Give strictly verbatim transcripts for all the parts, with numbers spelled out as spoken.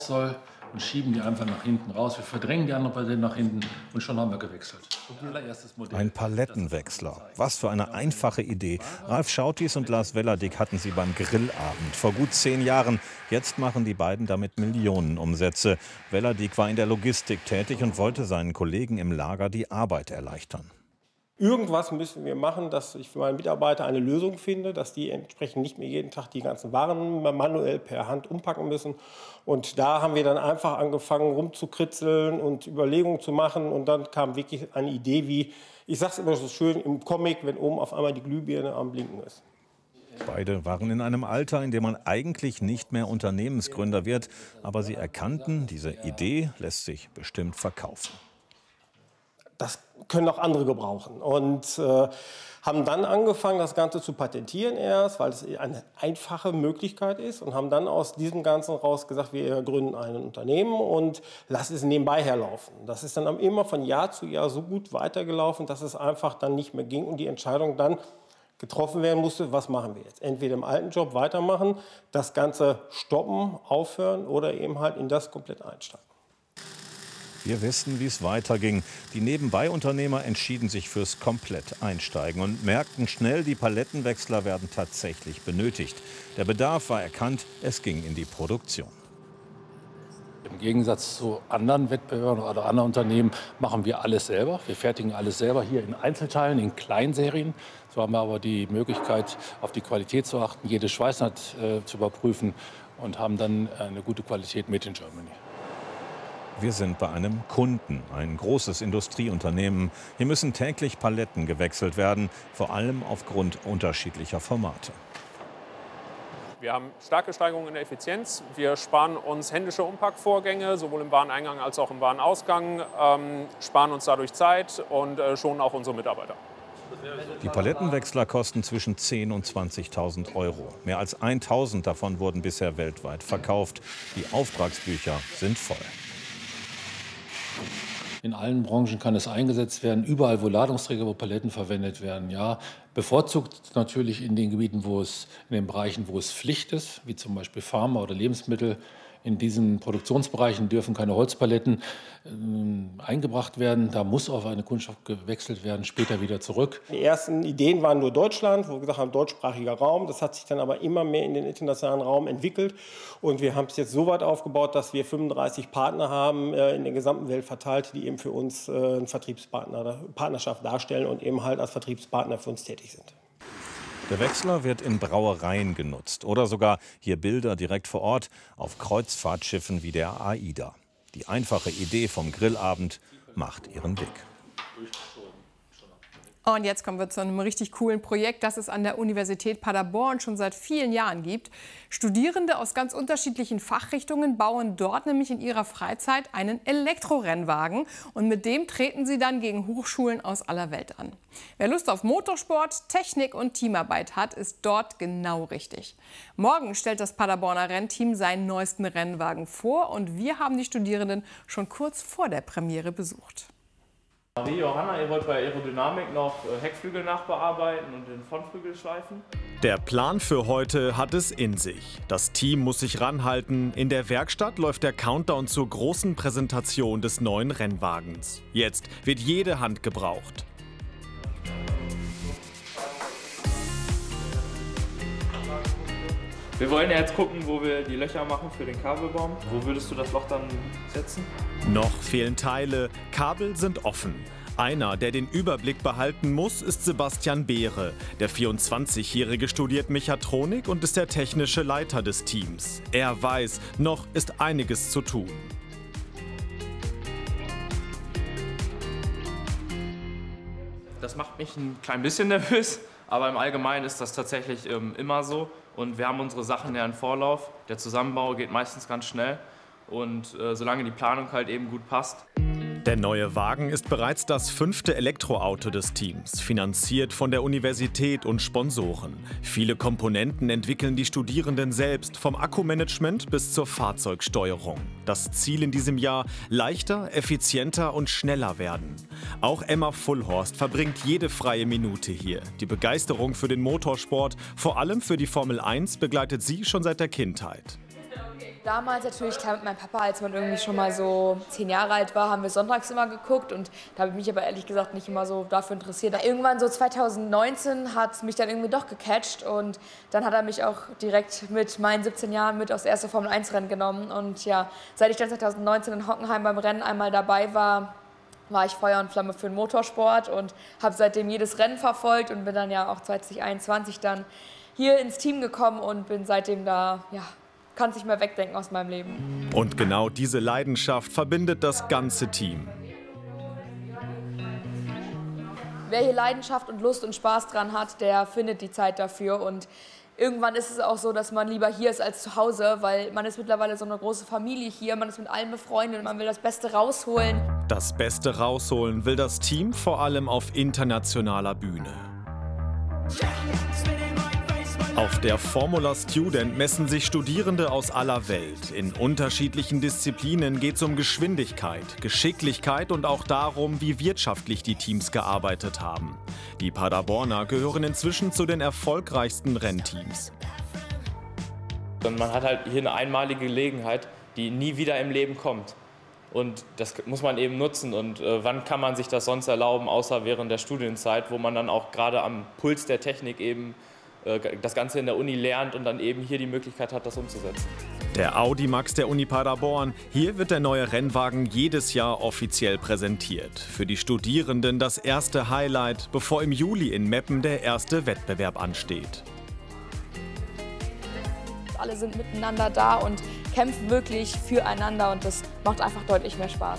soll und schieben die einfach nach hinten raus. Wir verdrängen die anderen Paletten nach hinten und schon haben wir gewechselt. Modell, ein Palettenwechsler. Was für eine einfache Idee. Ralf Schautis und Lars Wellerdick hatten sie beim Grillabend vor gut zehn Jahren. Jetzt machen die beiden damit Millionenumsätze. Wellerdick war in der Logistik tätig und wollte seinen Kollegen im Lager die Arbeit erleichtern. Irgendwas müssen wir machen, dass ich für meine Mitarbeiter eine Lösung finde, dass die entsprechend nicht mehr jeden Tag die ganzen Waren manuell per Hand umpacken müssen. Und da haben wir dann einfach angefangen rumzukritzeln und Überlegungen zu machen. Und dann kam wirklich eine Idee wie, ich sage es immer so schön im Comic, wenn oben auf einmal die Glühbirne am Blinken ist. Beide waren in einem Alter, in dem man eigentlich nicht mehr Unternehmensgründer wird. Aber sie erkannten, diese Idee lässt sich bestimmt verkaufen. Das können auch andere gebrauchen. Und äh, haben dann angefangen, das Ganze zu patentieren erst, weil es eine einfache Möglichkeit ist. Und haben dann aus diesem Ganzen raus gesagt, wir gründen ein Unternehmen und lassen es nebenbei herlaufen. Das ist dann immer von Jahr zu Jahr so gut weitergelaufen, dass es einfach dann nicht mehr ging und die Entscheidung dann getroffen werden musste, was machen wir jetzt? Entweder im alten Job weitermachen, das Ganze stoppen, aufhören oder eben halt in das komplett einsteigen. Wir wissen, wie es weiterging. Die Nebenbei-Unternehmer entschieden sich fürs Komplett-Einsteigen und merkten schnell, die Palettenwechsler werden tatsächlich benötigt. Der Bedarf war erkannt, es ging in die Produktion. Im Gegensatz zu anderen Wettbewerbern oder anderen Unternehmen machen wir alles selber. Wir fertigen alles selber hier in Einzelteilen, in Kleinserien. So haben wir aber die Möglichkeit, auf die Qualität zu achten, jede Schweißnaht äh, zu überprüfen und haben dann eine gute Qualität made in Germany. Wir sind bei einem Kunden, ein großes Industrieunternehmen. Hier müssen täglich Paletten gewechselt werden, vor allem aufgrund unterschiedlicher Formate. Wir haben starke Steigerungen in der Effizienz. Wir sparen uns händische Umpackvorgänge, sowohl im Wareneingang als auch im Warenausgang, ähm, sparen uns dadurch Zeit und äh, schonen auch unsere Mitarbeiter. Die Palettenwechsler kosten zwischen zehntausend und zwanzigtausend Euro. Mehr als tausend davon wurden bisher weltweit verkauft. Die Auftragsbücher sind voll. In allen Branchen kann es eingesetzt werden, überall, wo Ladungsträger, wo Paletten verwendet werden. Ja, bevorzugt natürlich in den Gebieten, wo es, in den Bereichen, wo es Pflicht ist, wie zum Beispiel Pharma oder Lebensmittel. In diesen Produktionsbereichen dürfen keine Holzpaletten äh, eingebracht werden. Da muss auf eine Kunststoff gewechselt werden, später wieder zurück. Die ersten Ideen waren nur Deutschland, wo wir gesagt haben, deutschsprachiger Raum. Das hat sich dann aber immer mehr in den internationalen Raum entwickelt. Und wir haben es jetzt so weit aufgebaut, dass wir fünfunddreißig Partner haben, äh, in der gesamten Welt verteilt, die eben für uns äh, eine Vertriebspartner, Partnerschaft darstellen und eben halt als Vertriebspartner für uns tätig sind. Der Wechsler wird in Brauereien genutzt oder sogar, hier Bilder direkt vor Ort, auf Kreuzfahrtschiffen wie der AIDA. Die einfache Idee vom Grillabend macht ihren Weg. Und jetzt kommen wir zu einem richtig coolen Projekt, das es an der Universität Paderborn schon seit vielen Jahren gibt. Studierende aus ganz unterschiedlichen Fachrichtungen bauen dort nämlich in ihrer Freizeit einen Elektrorennwagen. Und mit dem treten sie dann gegen Hochschulen aus aller Welt an. Wer Lust auf Motorsport, Technik und Teamarbeit hat, ist dort genau richtig. Morgen stellt das Paderborner Rennteam seinen neuesten Rennwagen vor. Und wir haben die Studierenden schon kurz vor der Premiere besucht. Marie, Johanna, ihr wollt bei Aerodynamik noch Heckflügel nachbearbeiten und den Frontflügel schleifen? Der Plan für heute hat es in sich. Das Team muss sich ranhalten. In der Werkstatt läuft der Countdown zur großen Präsentation des neuen Rennwagens. Jetzt wird jede Hand gebraucht. Wir wollen ja jetzt gucken, wo wir die Löcher machen für den Kabelbaum. Wo würdest du das Loch dann setzen? Noch fehlen Teile, Kabel sind offen. Einer, der den Überblick behalten muss, ist Sebastian Beere. Der vierundzwanzigjährige studiert Mechatronik und ist der technische Leiter des Teams. Er weiß, noch ist einiges zu tun. Das macht mich ein klein bisschen nervös, aber im Allgemeinen ist das tatsächlich ähm, immer so. Und wir haben unsere Sachen ja im Vorlauf. Der Zusammenbau geht meistens ganz schnell. Und äh, solange die Planung halt eben gut passt. Der neue Wagen ist bereits das fünfte Elektroauto des Teams, finanziert von der Universität und Sponsoren. Viele Komponenten entwickeln die Studierenden selbst, vom Akkumanagement bis zur Fahrzeugsteuerung. Das Ziel in diesem Jahr: leichter, effizienter und schneller werden. Auch Emma Fullhorst verbringt jede freie Minute hier. Die Begeisterung für den Motorsport, vor allem für die Formel eins, begleitet sie schon seit der Kindheit. Damals natürlich, klar, mit meinem Papa, als man irgendwie schon mal so zehn Jahre alt war, haben wir sonntags immer geguckt und da habe ich mich aber ehrlich gesagt nicht immer so dafür interessiert. Irgendwann so zweitausendneunzehn hat es mich dann irgendwie doch gecatcht und dann hat er mich auch direkt mit meinen siebzehn Jahren mit aufs erste Formel eins Rennen genommen und ja, seit ich dann zweitausendneunzehn in Hockenheim beim Rennen einmal dabei war, war ich Feuer und Flamme für den Motorsport und habe seitdem jedes Rennen verfolgt und bin dann ja auch zwanzig einundzwanzig dann hier ins Team gekommen und bin seitdem da, ja, kann es nicht mehr wegdenken aus meinem Leben. Und genau diese Leidenschaft verbindet das ganze Team. Wer hier Leidenschaft und Lust und Spaß dran hat, der findet die Zeit dafür. Und irgendwann ist es auch so, dass man lieber hier ist als zu Hause, weil man ist mittlerweile so eine große Familie hier, man ist mit allen befreundet und man will das Beste rausholen. Das Beste rausholen will das Team vor allem auf internationaler Bühne. Auf der Formula Student messen sich Studierende aus aller Welt. In unterschiedlichen Disziplinen geht es um Geschwindigkeit, Geschicklichkeit und auch darum, wie wirtschaftlich die Teams gearbeitet haben. Die Paderborner gehören inzwischen zu den erfolgreichsten Rennteams. Und man hat halt hier eine einmalige Gelegenheit, die nie wieder im Leben kommt. Und das muss man eben nutzen. Und äh, wann kann man sich das sonst erlauben, außer während der Studienzeit, wo man dann auch gerade am Puls der Technik eben das Ganze in der Uni lernt und dann eben hier die Möglichkeit hat, das umzusetzen. Der Audimax der Uni Paderborn. Hier wird der neue Rennwagen jedes Jahr offiziell präsentiert. Für die Studierenden das erste Highlight, bevor im Juli in Meppen der erste Wettbewerb ansteht. Alle sind miteinander da und kämpfen wirklich füreinander und das macht einfach deutlich mehr Spaß.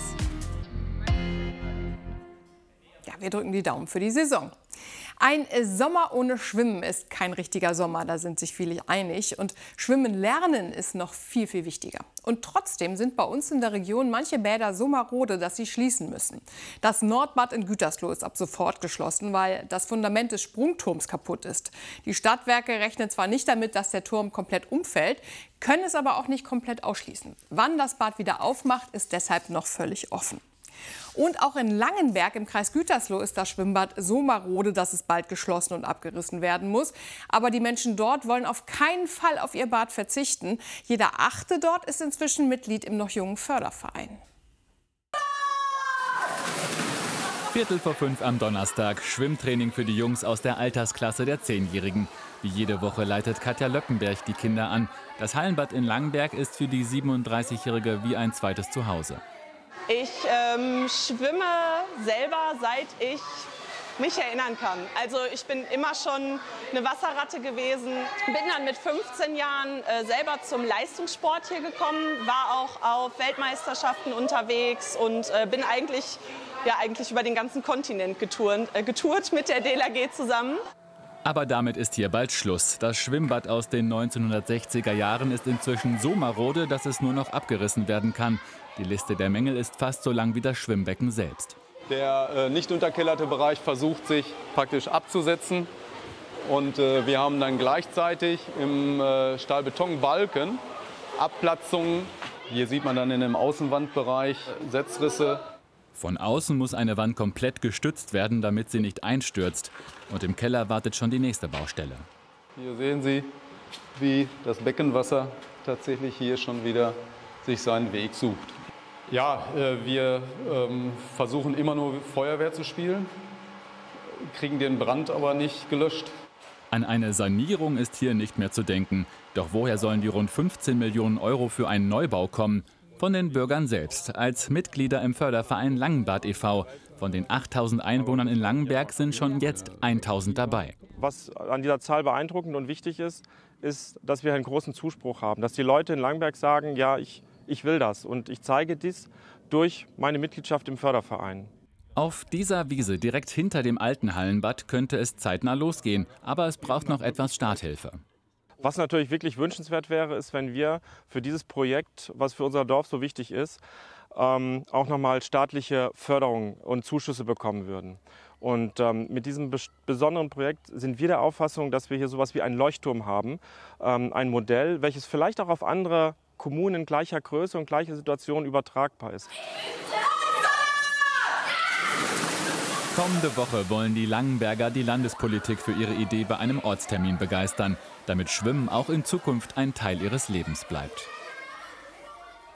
Ja, wir drücken die Daumen für die Saison. Ein Sommer ohne Schwimmen ist kein richtiger Sommer, da sind sich viele einig. Und Schwimmen lernen ist noch viel, viel wichtiger. Und trotzdem sind bei uns in der Region manche Bäder so marode, dass sie schließen müssen. Das Nordbad in Gütersloh ist ab sofort geschlossen, weil das Fundament des Sprungturms kaputt ist. Die Stadtwerke rechnen zwar nicht damit, dass der Turm komplett umfällt, können es aber auch nicht komplett ausschließen. Wann das Bad wieder aufmacht, ist deshalb noch völlig offen. Und auch in Langenberg im Kreis Gütersloh ist das Schwimmbad so marode, dass es bald geschlossen und abgerissen werden muss. Aber die Menschen dort wollen auf keinen Fall auf ihr Bad verzichten. Jeder Achte dort ist inzwischen Mitglied im noch jungen Förderverein. Viertel vor fünf am Donnerstag, Schwimmtraining für die Jungs aus der Altersklasse der Zehnjährigen. Wie jede Woche leitet Katja Löckenberg die Kinder an. Das Hallenbad in Langenberg ist für die siebenunddreißigjährige wie ein zweites Zuhause. Ich ähm, schwimme selber, seit ich mich erinnern kann. Also ich bin immer schon eine Wasserratte gewesen. Bin dann mit fünfzehn Jahren äh, selber zum Leistungssport hier gekommen, war auch auf Weltmeisterschaften unterwegs und äh, bin eigentlich, ja, eigentlich über den ganzen Kontinent getourt, äh, getourt mit der D L R G zusammen. Aber damit ist hier bald Schluss. Das Schwimmbad aus den neunzehnhundertsechziger Jahren ist inzwischen so marode, dass es nur noch abgerissen werden kann. Die Liste der Mängel ist fast so lang wie das Schwimmbecken selbst. Der äh, nicht unterkellerte Bereich versucht sich praktisch abzusetzen. Und äh, wir haben dann gleichzeitig im äh, Stahlbetonbalken Abplatzungen. Hier sieht man dann in dem Außenwandbereich Setzrisse. Von außen muss eine Wand komplett gestützt werden, damit sie nicht einstürzt. Und im Keller wartet schon die nächste Baustelle. Hier sehen Sie, wie das Beckenwasser tatsächlich hier schon wieder sich seinen Weg sucht. Ja, äh, wir ähm, versuchen immer nur Feuerwehr zu spielen, kriegen den Brand aber nicht gelöscht. An eine Sanierung ist hier nicht mehr zu denken. Doch woher sollen die rund fünfzehn Millionen Euro für einen Neubau kommen? Von den Bürgern selbst, als Mitglieder im Förderverein Langenbad e V Von den achttausend Einwohnern in Langenberg sind schon jetzt tausend dabei. Was an dieser Zahl beeindruckend und wichtig ist, ist, dass wir einen großen Zuspruch haben. Dass die Leute in Langenberg sagen, ja, ich, ich will das. Und ich zeige dies durch meine Mitgliedschaft im Förderverein. Auf dieser Wiese direkt hinter dem alten Hallenbad könnte es zeitnah losgehen. Aber es braucht noch etwas Starthilfe. Was natürlich wirklich wünschenswert wäre, ist, wenn wir für dieses Projekt, was für unser Dorf so wichtig ist, ähm, auch nochmal staatliche Förderung und Zuschüsse bekommen würden. Und ähm, mit diesem bes besonderen Projekt sind wir der Auffassung, dass wir hier sowas wie einen Leuchtturm haben, ähm, ein Modell, welches vielleicht auch auf andere Kommunen gleicher Größe und gleicher Situation übertragbar ist. Kommende Woche wollen die Langenberger die Landespolitik für ihre Idee bei einem Ortstermin begeistern, damit Schwimmen auch in Zukunft ein Teil ihres Lebens bleibt.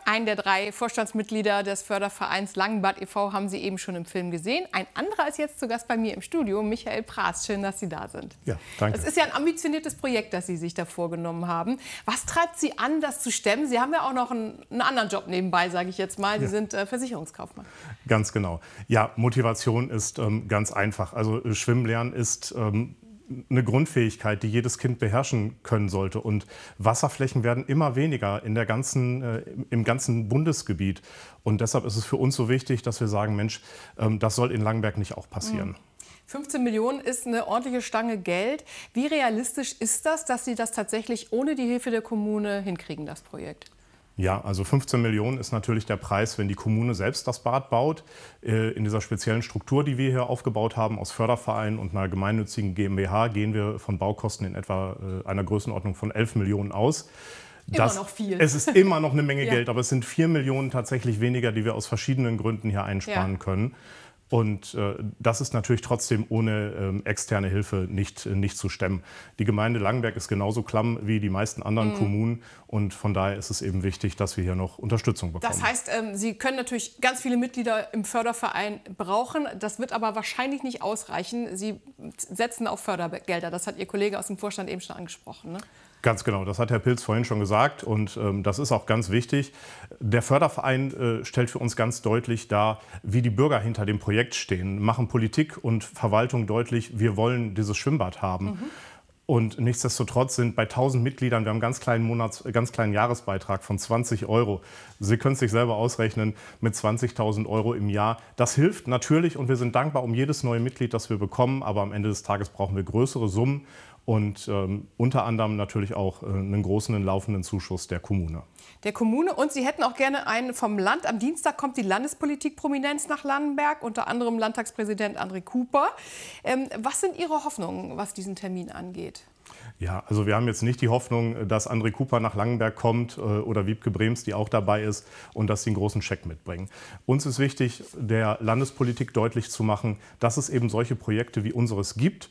Einen der drei Vorstandsmitglieder des Fördervereins Langenbad e V haben Sie eben schon im Film gesehen. Ein anderer ist jetzt zu Gast bei mir im Studio, Michael Praß. Schön, dass Sie da sind. Ja, danke. Das ist ja ein ambitioniertes Projekt, das Sie sich da vorgenommen haben. Was treibt Sie an, das zu stemmen? Sie haben ja auch noch einen, einen anderen Job nebenbei, sage ich jetzt mal. Sie ja. sind äh, Versicherungskaufmann. Ganz genau. Ja, Motivation ist ähm, ganz einfach. Also äh, Schwimmen lernen ist ähm, eine Grundfähigkeit, die jedes Kind beherrschen können sollte. Und Wasserflächen werden immer weniger in der ganzen, äh, im ganzen Bundesgebiet. Und deshalb ist es für uns so wichtig, dass wir sagen, Mensch, ähm, das soll in Langenberg nicht auch passieren. Mhm. fünfzehn Millionen ist eine ordentliche Stange Geld. Wie realistisch ist das, dass Sie das tatsächlich ohne die Hilfe der Kommune hinkriegen, das Projekt? Ja, also fünfzehn Millionen ist natürlich der Preis, wenn die Kommune selbst das Bad baut. In dieser speziellen Struktur, die wir hier aufgebaut haben, aus Fördervereinen und einer gemeinnützigen GmbH, gehen wir von Baukosten in etwa einer Größenordnung von elf Millionen aus. Immer das, noch viel. Es ist immer noch eine Menge ja. Geld, aber es sind vier Millionen tatsächlich weniger, die wir aus verschiedenen Gründen hier einsparen ja. können. Und äh, das ist natürlich trotzdem ohne ähm, externe Hilfe nicht, äh, nicht zu stemmen. Die Gemeinde Langenberg ist genauso klamm wie die meisten anderen mhm. Kommunen. Und von daher ist es eben wichtig, dass wir hier noch Unterstützung bekommen. Das heißt, ähm, Sie können natürlich ganz viele Mitglieder im Förderverein brauchen. Das wird aber wahrscheinlich nicht ausreichen. Sie setzen auf Fördergelder. Das hat Ihr Kollege aus dem Vorstand eben schon angesprochen, ne? Ganz genau, das hat Herr Pilz vorhin schon gesagt und ähm, das ist auch ganz wichtig. Der Förderverein äh, stellt für uns ganz deutlich dar, wie die Bürger hinter dem Projekt stehen, machen Politik und Verwaltung deutlich, wir wollen dieses Schwimmbad haben. Mhm. Und nichtsdestotrotz sind bei tausend Mitgliedern, wir haben einen ganz kleinen, Monats-, ganz kleinen Jahresbeitrag von zwanzig Euro. Sie können es sich selber ausrechnen, mit zwanzigtausend Euro im Jahr. Das hilft natürlich und wir sind dankbar um jedes neue Mitglied, das wir bekommen. Aber am Ende des Tages brauchen wir größere Summen. Und ähm, unter anderem natürlich auch äh, einen großen, einen laufenden Zuschuss der Kommune. Der Kommune und Sie hätten auch gerne einen vom Land. Am Dienstag kommt die Landespolitik-Prominenz nach Langenberg, unter anderem Landtagspräsident André Kuper. Ähm, was sind Ihre Hoffnungen, was diesen Termin angeht? Ja, also wir haben jetzt nicht die Hoffnung, dass André Kuper nach Langenberg kommt äh, oder Wiebke Brems, die auch dabei ist, und dass sie einen großen Scheck mitbringen. Uns ist wichtig, der Landespolitik deutlich zu machen, dass es eben solche Projekte wie unseres gibt,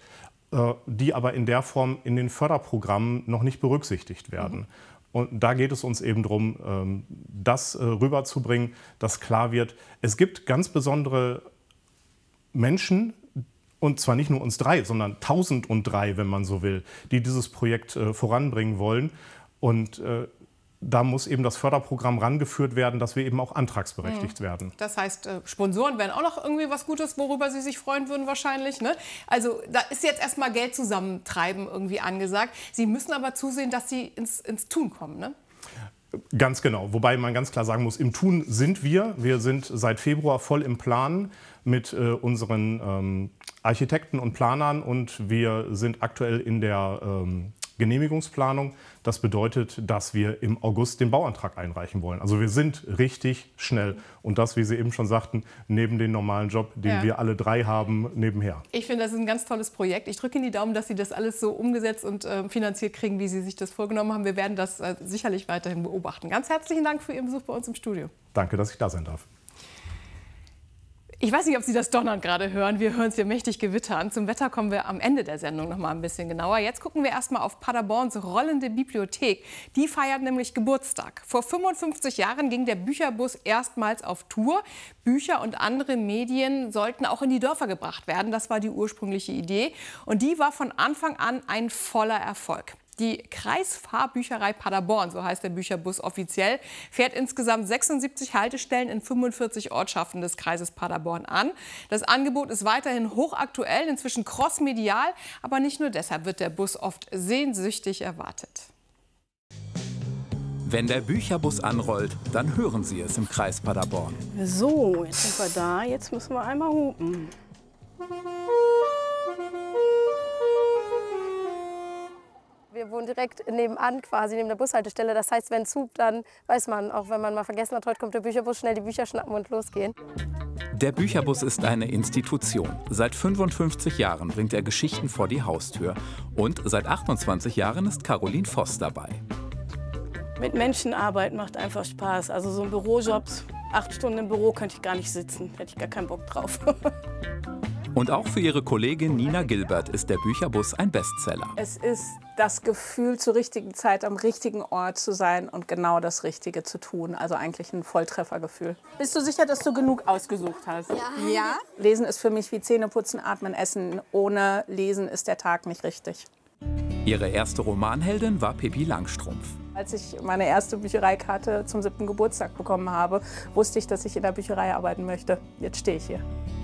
die aber in der Form in den Förderprogrammen noch nicht berücksichtigt werden. Mhm. Und da geht es uns eben darum, das rüberzubringen, dass klar wird, es gibt ganz besondere Menschen, und zwar nicht nur uns drei, sondern tausend und drei, wenn man so will, die dieses Projekt voranbringen wollen. Und da muss eben das Förderprogramm rangeführt werden, dass wir eben auch antragsberechtigt mhm. werden. Das heißt, äh, Sponsoren wären auch noch irgendwie was Gutes, worüber Sie sich freuen würden wahrscheinlich, ne? Also da ist jetzt erstmal Geld zusammentreiben irgendwie angesagt. Sie müssen aber zusehen, dass Sie ins, ins Tun kommen, ne? Ganz genau. Wobei man ganz klar sagen muss, im Tun sind wir. Wir sind seit Februar voll im Plan mit äh, unseren ähm, Architekten und Planern und wir sind aktuell in der ähm, Genehmigungsplanung. Das bedeutet, dass wir im August den Bauantrag einreichen wollen. Also wir sind richtig schnell. Und das, wie Sie eben schon sagten, neben dem normalen Job, den ja. wir alle drei haben, nebenher. Ich finde, das ist ein ganz tolles Projekt. Ich drücke Ihnen die Daumen, dass Sie das alles so umgesetzt und äh, finanziert kriegen, wie Sie sich das vorgenommen haben. Wir werden das äh, sicherlich weiterhin beobachten. Ganz herzlichen Dank für Ihren Besuch bei uns im Studio. Danke, dass ich da sein darf. Ich weiß nicht, ob Sie das Donnern gerade hören. Wir hören es hier mächtig gewittern. Zum Wetter kommen wir am Ende der Sendung noch mal ein bisschen genauer. Jetzt gucken wir erst mal auf Paderborns rollende Bibliothek. Die feiert nämlich Geburtstag. Vor fünfundfünfzig Jahren ging der Bücherbus erstmals auf Tour. Bücher und andere Medien sollten auch in die Dörfer gebracht werden. Das war die ursprüngliche Idee. Und die war von Anfang an ein voller Erfolg. Die Kreisfahrbücherei Paderborn, so heißt der Bücherbus offiziell, fährt insgesamt sechsundsiebzig Haltestellen in fünfundvierzig Ortschaften des Kreises Paderborn an. Das Angebot ist weiterhin hochaktuell, inzwischen crossmedial, aber nicht nur deshalb wird der Bus oft sehnsüchtig erwartet. Wenn der Bücherbus anrollt, dann hören Sie es im Kreis Paderborn. So, jetzt sind wir da, jetzt müssen wir einmal hupen. Wir wohnen direkt nebenan, quasi neben der Bushaltestelle. Das heißt, wenn es hupt, dann weiß man, auch wenn man mal vergessen hat, heute kommt der Bücherbus, schnell die Bücher schnappen und losgehen. Der Bücherbus ist eine Institution. Seit fünfundfünfzig Jahren bringt er Geschichten vor die Haustür. Und seit achtundzwanzig Jahren ist Caroline Voss dabei. Mit Menschen arbeiten macht einfach Spaß. Also so ein Bürojob, acht Stunden im Büro könnte ich gar nicht sitzen. Hätte ich gar keinen Bock drauf. Und auch für ihre Kollegin Nina Gilbert ist der Bücherbus ein Bestseller. Es ist das Gefühl, zur richtigen Zeit am richtigen Ort zu sein und genau das Richtige zu tun. Also eigentlich ein Volltreffergefühl. Bist du sicher, dass du genug ausgesucht hast? Ja. Ja? Lesen ist für mich wie Zähneputzen, Atmen, Essen. Ohne Lesen ist der Tag nicht richtig. Ihre erste Romanheldin war Pippi Langstrumpf. Als ich meine erste Büchereikarte zum siebten Geburtstag bekommen habe, wusste ich, dass ich in der Bücherei arbeiten möchte. Jetzt stehe ich hier.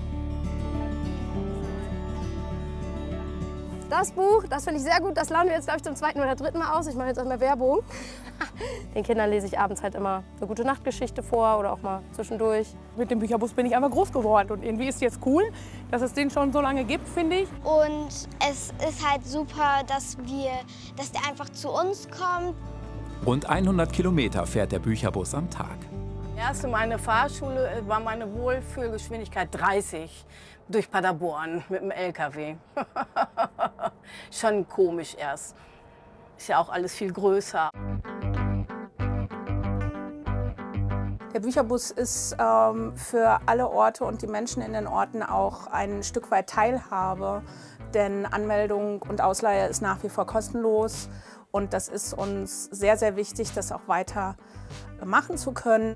Das Buch, das finde ich sehr gut. Das laden wir jetzt, glaube ich, zum zweiten oder dritten Mal aus. Ich mache jetzt auch mal Werbung. Den Kindern lese ich abends halt immer eine gute Nachtgeschichte vor oder auch mal zwischendurch. Mit dem Bücherbus bin ich einfach groß geworden. Und irgendwie ist es jetzt cool, dass es den schon so lange gibt, finde ich. Und es ist halt super, dass, wir, dass der einfach zu uns kommt. Rund hundert Kilometer fährt der Bücherbus am Tag. Erste meine Fahrschule war meine Wohlfühlgeschwindigkeit dreißig durch Paderborn mit dem L K W. Schon komisch erst. Ist ja auch alles viel größer. Der Bücherbus ist ähm, für alle Orte und die Menschen in den Orten auch ein Stück weit Teilhabe. Denn Anmeldung und Ausleihe ist nach wie vor kostenlos. Und das ist uns sehr, sehr wichtig, das auch weiter machen zu können.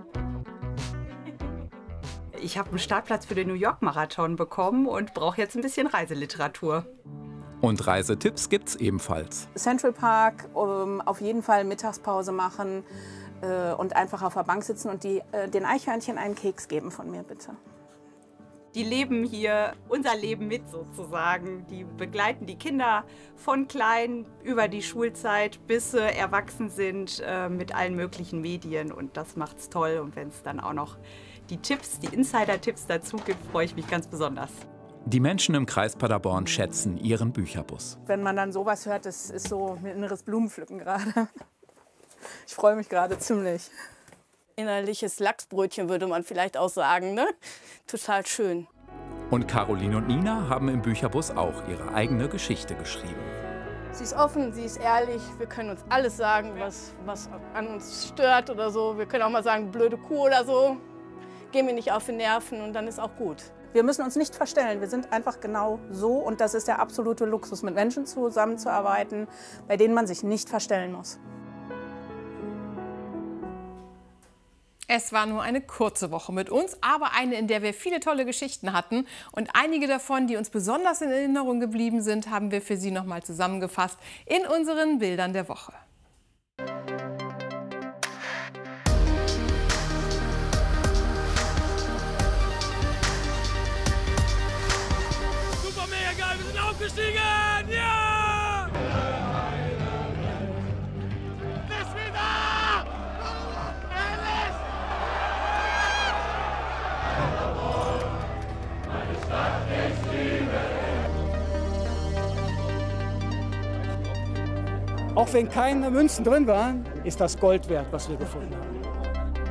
Ich habe einen Startplatz für den New York Marathon bekommen und brauche jetzt ein bisschen Reiseliteratur. Und Reisetipps gibt's ebenfalls. Central Park, um, auf jeden Fall Mittagspause machen äh, und einfach auf der Bank sitzen und die, äh, den Eichhörnchen einen Keks geben von mir, bitte. Die leben hier unser Leben mit sozusagen. Die begleiten die Kinder von klein über die Schulzeit, bis sie erwachsen sind äh, mit allen möglichen Medien. Und das macht's toll. Und wenn es dann auch noch die Tipps, die Insider-Tipps dazu gibt, freue ich mich ganz besonders. Die Menschen im Kreis Paderborn schätzen ihren Bücherbus. Wenn man dann sowas hört, das ist so ein inneres Blumenpflücken gerade. Ich freue mich gerade ziemlich. Innerliches Lachsbrötchen würde man vielleicht auch sagen, ne? Total schön. Und Caroline und Nina haben im Bücherbus auch ihre eigene Geschichte geschrieben. Sie ist offen, sie ist ehrlich. Wir können uns alles sagen, was, was an uns stört oder so. Wir können auch mal sagen, blöde Kuh oder so. Gehen wir nicht auf die Nerven und dann ist auch gut. Wir müssen uns nicht verstellen. Wir sind einfach genau so. Und das ist der absolute Luxus, mit Menschen zusammenzuarbeiten, bei denen man sich nicht verstellen muss. Es war nur eine kurze Woche mit uns, aber eine, in der wir viele tolle Geschichten hatten. Und einige davon, die uns besonders in Erinnerung geblieben sind, haben wir für Sie noch mal zusammengefasst in unseren Bildern der Woche. Super mega geil, wir sind aufgestiegen! Ja! Bis wieder! Auch wenn keine Münzen drin waren, ist das Gold wert, was wir gefunden haben.